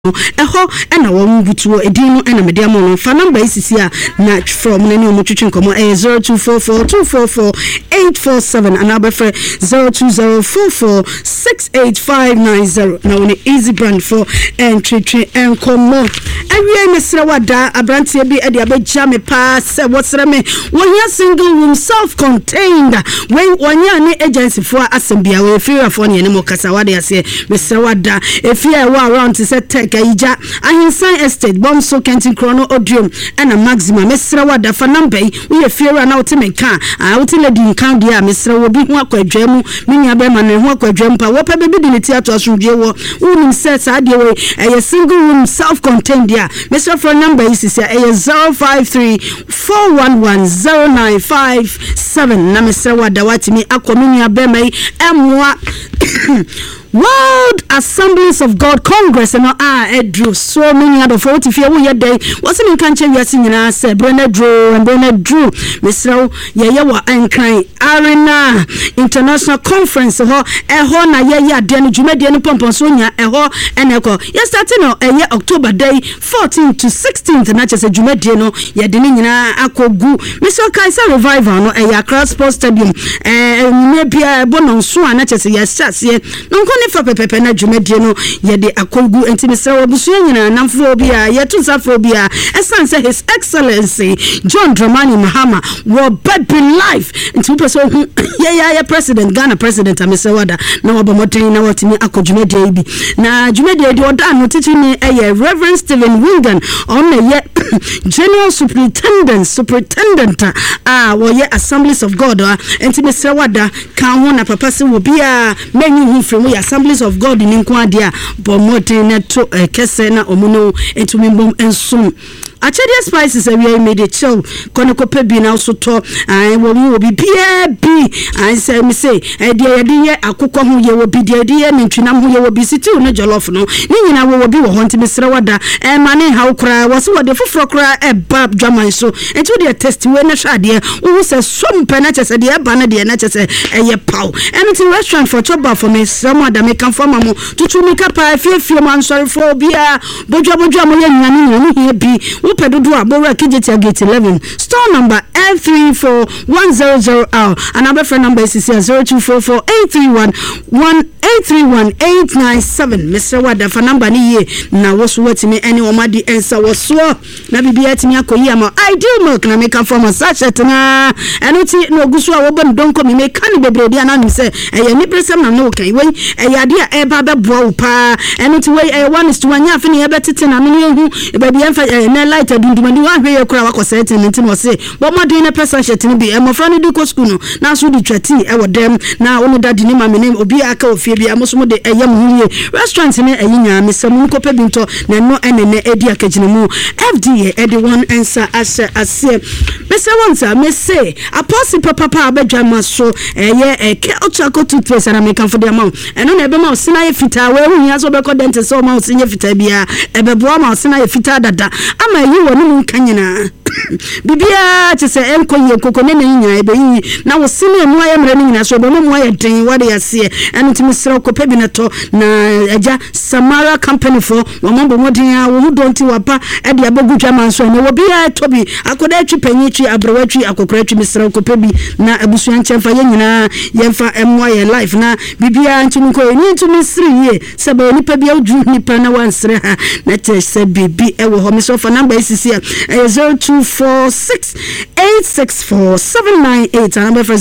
eho ena wo mbutuo edin no ena media mo no fa number isisi a na from na ni omo twetwe nkomo 0244244847 and number for 0204468590 na one easy brand for entry enkomo awie mesra wada abrantie bi e de abeja me pa se wotsere me wonya single room self contained when wonya ne agency for asembia we free for ne mo kasa wada ase mesra wada efia wa around to set Gaija Ahinsan Estate Bomso Kentin Chrono Odium and a maximum Mr. Wada for number we fear an ultimate out in the count dia Mr. Wobi Wako Dremu Minya Beman and Wako Drempa what baby did it to us from Jewo who says I do a single room self-contained dia Mr. For number is 053-411-0957 na Mr. Wada watimi Akominia Beme Mwa World Assemblies of God Congress and drew so many other 44 year day wasn't in country we are singing as Brenner Drew Mr. Yawa and Crying Arena International Conference ho na ya den Jumedian Pomponsonia ho and echo yes starting on October day 14th to 16th and not just a Jumediano ya denina akogu Mr. Kaiser Revival no Accra Sports Stadium maybe a bonon so and not just yes no fa pepe na dwumadie no ye de akogu entimisra obusu nyina namfobia ye tunsafobia essence his excellency John Dramani Mahama wo baby life enti person ye president Ghana president amesewada na obomoten na watimi akodwumadie bi na dwumadie de oda no titi ni Reverend Stephen Wingan on ye general superintendent wo ye Assemblies of God entimisra wada kan ho na papa se wo bia menyu hu fremu Assemblies of God in Nkwadia Bomote neto kese na omuno entumimbom ensum Achedia spices we made it show koneko pebi na so to wo mi obi bia bi say me say de akokọ ho ye wo bi de mentwinam ho ye wo bi sitiu no jollof no ni nyina wo bi wo ho ntimi sere wada mane ha ukra wo se wo de foforo kra bab dwaman so enti wo de test we na hwade wo se som pe na chese de ba na de na chese eye paw enti restaurant for choba for me some other me kan forma mo tutu mi kapa fie man sorry for bia bodwa mo ye nyane ni bi Pedudu Abora Kijiti Gate 11 store number F34100 and our phone number is 0244-831-897 Mr. Wada for number ni ye na wosu watimi any omadi ensa woso na bibia timi akoyi ama ideal milk na make from a sachet na enuti no gusu a wobon donko mi make kan bebredi ananu se eye ni presem na no kai we eye ade a eba beboa wo pa enuti we 1:1 afi ni ebetete na me hu baby emfa na light dundumani wa hwe kura wakosete nti no se bo modern na person shetini bi emofra ni diko school no na so di twati e wodem na onu dadi ni mame ne obi aka ofie bi amoso de eyam huye restaurant ne eyinya mesam nkopa bi nto na no enene edi akagine mu FDA edi one answer ase mese wonsa mese apostle papa abedwa maso eye ke ochako toothpaste na make for the amount eno na ebe ma osina ye fita we hu nya so be ko dentist so ma osinye fita bia ebeboa ma osina ye fita dada ama yi wonu mu kanyina bibia chese enkoye kokone ne nyina ebe yi na wo sine mu ayemre ne nyina so bo mu ayedin wade yase enutimi sra kopa bi neto na eja Samara company for wombo modin a wo donti wapa e de abagudwa manso ne wo bia tobi akoda atwi panyichi abrowatwi akokora atwi misra kopa bi na abusu anchemfa ye nyina yemfa emwa ye life na bibia ntumi ko ni ntumi sri ye sebe nipa bia odu nipa na wansre ha na chese bibi e wo ho mi so for number isisi 0246864798 and number for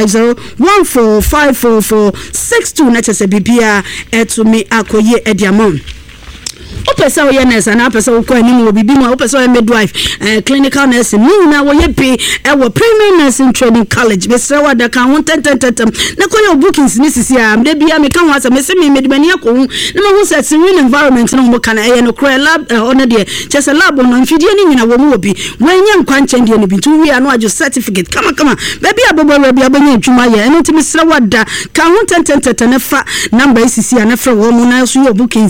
05014544462 na chese bibia etumi akoye ediamon opesa wo nurse na opesa wo kwa nimu bibi mu opesa wo midwife clinical nurse ni na wo ye pe wo primary nursing training college be sra wada kan ho tententem na ko ye bookings ni sisi am de bia me kan ho asa me se me medibani akọ na ma ho se serene environment na mo kan no cry lab ona de chese lab no mfidie ni nyina wo mu obi wenye nkwanche ndie ni bintu wi ano ajo certificate kama baby abobo baby abanya adwuma ye eno timi sra wada kan ho tententem na fa number isisi na fra wo mu na so ye bookings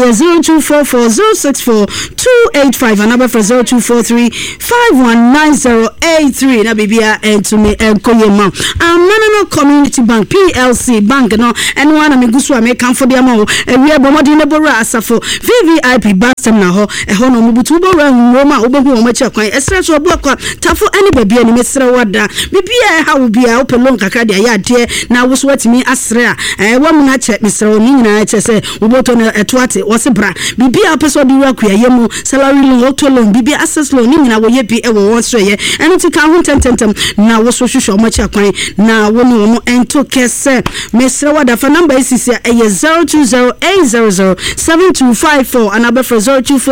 0244064285 and number for 0243519083 na bibia and to me enkoyema amana National Community Bank PLC bank no and one am gusu am kan for the amount ewie bomodi ne bora asafo VVIP basem na ho ho no mubutu bora nwoma obehu o machi akwan esra so obo akwa tafo ani babia ni mesra wada bibia ha wo bia opelon kakra dia ya de na wo so watimi asra wo mu na che mesra oni nyina che se oboto na etoate wo se bra bibia peso di wakua yemu salary loan auto loan bibia access loan ni nyina wo ye bi e wo won so ye eno ti ka ho tentem na wo so hwehwe o machi akwan na wo no mo ento kese mesra wada fa number is 0208007254 and number for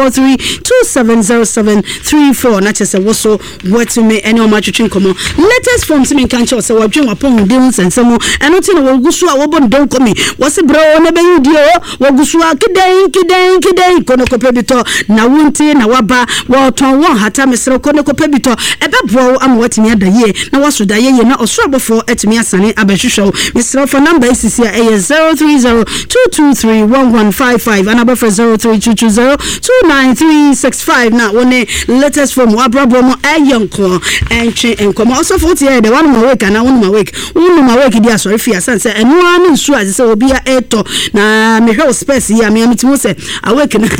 0243270734 na chese wo so watime ene o matwetwe nkomo latest from simin kanche se wadwen wapon de nsensemo eno ti na wo gusu a wo bon don komi wo se bro na be yudi o wo gusu a kiden kono kopebito na wunti na waba wo ton won hata mesra kono kopebito ebe bro am watime adaye na waso daye ye na osorobofo etime asane abehwehwe mesra for number is 0302231155 and number for 0322029365 na one latest from wabrabo mo ayonko entwe enkomo also for the one my week and one my week dia sorry fia sense enu anu nsu as se obi a eto na me hwe space ya me amitimo se awake na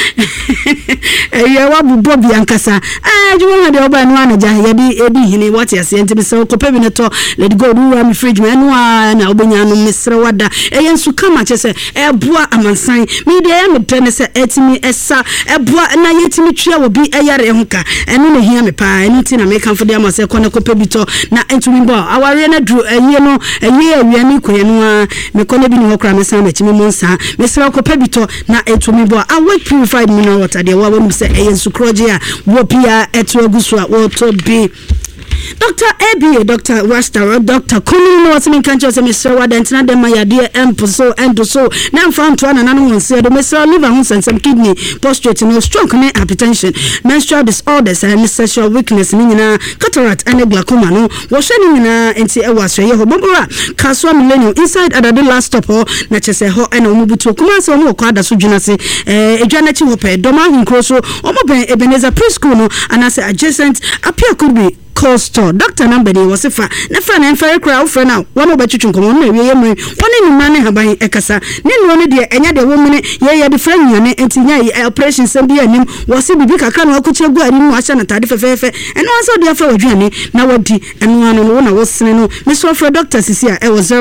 ya wabubo bi ankasa jumo na de oba enu anaja ya di edi hini what ya se ntimi se kopebi ne to let go do am fridge me enu na obenya no mesre wada eyensu kama chese eboa amansan me de ya me tene se etimi esa eboa na yetimi twa obi eyare hunka enu ne hia me pa enu ti na me kan fode amase kone kopebito na entumi bo aware na dru eyi no eyi awia ni koyenu a me kone bi ni hokra me san na chimi monsa mesre kopebito na entumi bo awe purified mineral water de wa wonu se eyensu kroje a wo pia etu agusu a wo to bi Dr. ABA, Dr. Rasta, Dr. Kunu, what's in country, Mr. Wadentina, the Maya dear Emposo, and so now found to another one said, Mr. Liver Homes and some kidney, prostrate, no stroke, hypertension, menstrual disorders, and sexual weakness, meaning cataract and glaucoma, no, was shining in a was a Yahobora, Caswa Millennium, inside at the last stop, or Natchez Ho and Omubutu, Kumasa, or Quada Sujunasi, a Janet Hope, Doma in Crosso, Omobe, Ebenezer Preschool, and as adjacent appear could be. Costo Dr. Nambedi was a fa na friend and fair crowd for now one about you come on we one in money haban ekasa nin one de enya de woman ye de friend yane entinya operation sembi anim was bibi kaka na akuche gu ani mu asha na tade fefefe eno anso de afa wadwane na wadi eno anu no na wosene no Mr. for Dr. Sisia e was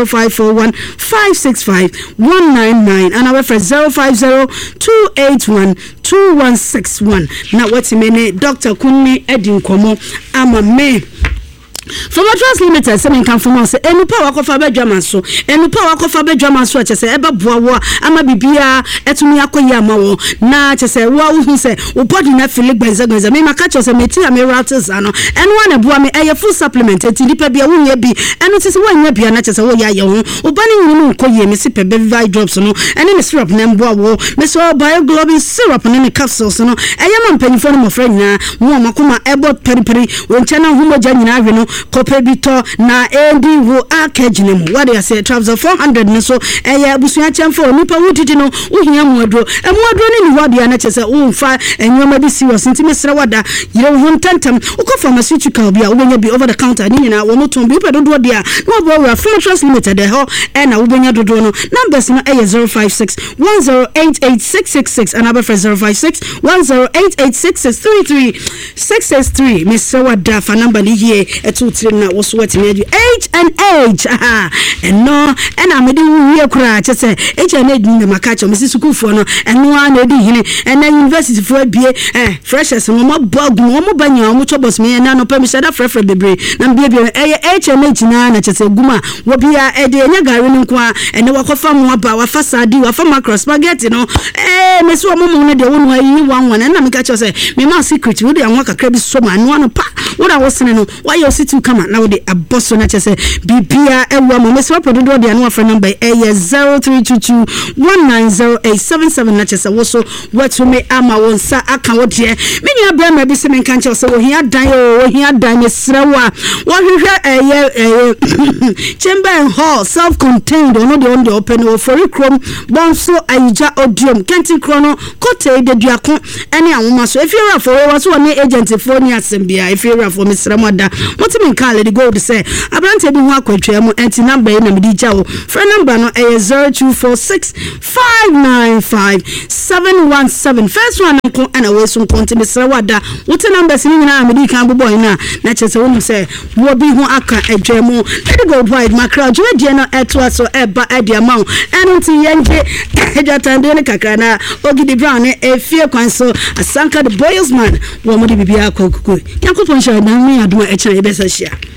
0541565199 and our friend 0502812161 na wati mene Dr. Kunmi Edin Komo ama me from a trust limited seven can from us any power of a German so any power of a German so I say eba boa ama bibia etumi akoya mawo na say wa who say o body na feel benza me maka say meti am rattles ano and one aboa me e full supplement enti lipa bia wo nya bi eno tese wo nya bia na say wo ya ye ho o bani nyinu nkoye me se pebe vi drops no ene me syrup na mboa wo me so bioglobin syrup na me capsules no eyama mpanyifo no mo fra nyina wo makoma ebo periperi wo nchana homoja nyina ahwe no kopebito na endi wo akagine mu what they say travel 400 ne so eya busuya chamfo nipa wutiti no uhia muadro ni what they na chese umfa enwoma bi serious ntime sra wada yire ho ntantam uko pharmaceutical bia ubenya bi over the counter ni na wo moton bi pedodo dia no bo we Trust Limited ho na ubenya dodo no numbers no 05610886666 and number 05610886633 Mr. Wada fa number ni here etu na was what in age and no and I'm doing real cry just say age and age in the makacho Mrs. Kufo no and no one edi and then university for BA freshers no more bug no more banyo mo chobos me na no permission that fresh bebre na bia age and age na just guma wo bia e de nya gare no kwa and wa kofa mo aba wa fasadi wa fa macro spaghetti no me so mo no de wonu ayi wan and na me ka cho say me ma secret wo de anwa kakra bi so ma no pa wo da wo sene no why you sit to come now the abosso na chese bibia ewa mo me so product de anu afra number 0322190877 na chese wo so what me ama wonsa aka wo de me nya bra ma bi se me kan che so wo hia dan me srewa wo hwehwe chamber and hall self contained ono de on the open wo for chrome bonso aija odium kenti chrono kote de duakon ene anwoma so if you are for we so ne agent for ni asembia if you are for me sremada what me call Lady Gold say abrante bi ho akwadwa mu enti number na me di jawo phone number no 0246595717 first one ko ana we so konti me sra wada wote numbers ni nyina me di kan boboy na chese wonu say wo bi ho aka adwa mu Lady Gold wide macra dwe die no eto so eba edia ma enti yenje ejatande ne kakra na Ogidi Brown efie kwan so Asanka the Boyles man wo mo di bibia akoko yankopon sha na me adoma e kire be sa hia